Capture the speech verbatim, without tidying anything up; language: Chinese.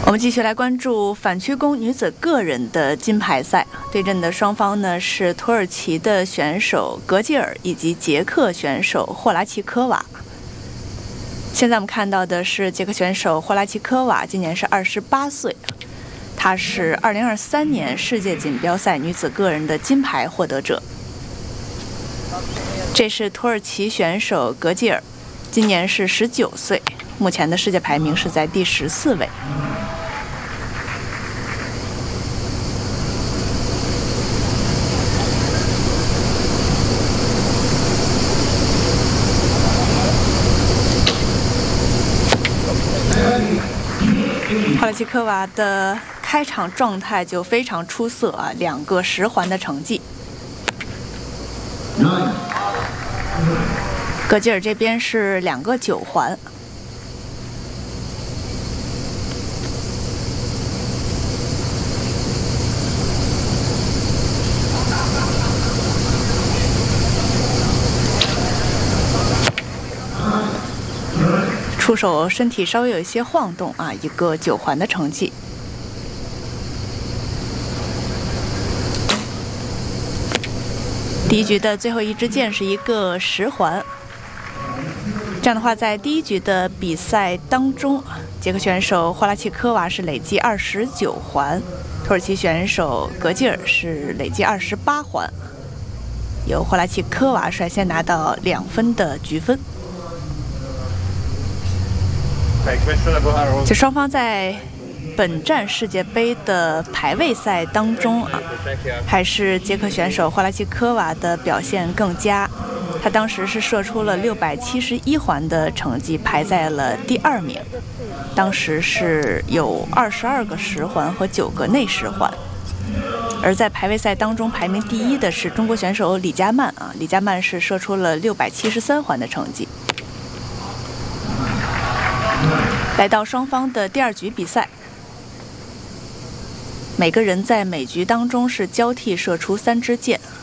我们继续来关注反曲弓女子个人的金牌赛，对阵的双方呢是土耳其的选手格吉尔以及捷克选手霍拉奇科娃。现在我们看到的是捷克选手霍拉奇科娃，今年是二十八岁，她是二零二三年世界锦标赛女子个人的金牌获得者。这是土耳其选手格吉尔，今年是十九岁，目前的世界排名是在第十四位。霍拉奇科娃的开场状态就非常出色啊，两个十环的成绩。格吉尔这边是两个九环。出手身体稍微有一些晃动啊，一个九环的成绩。第一局的最后一支箭是一个十环，这样的话，在第一局的比赛当中，捷克选手霍拉奇科娃是累计二十九环，土耳其选手格吉尔是累计二十八环，由霍拉奇科娃率先拿到两分的局分。这双方在本站世界杯的排位赛当中啊，还是捷克选手霍拉奇科娃的表现更佳。他当时是射出了六百七十一环的成绩，排在了第二名。当时是有二十二个十环和九个内十环。而在排位赛当中排名第一的是中国选手李佳曼啊，李佳曼是射出了六百七十三环的成绩。来到双方的第二局比赛，每个人在每局当中是交替射出三支箭。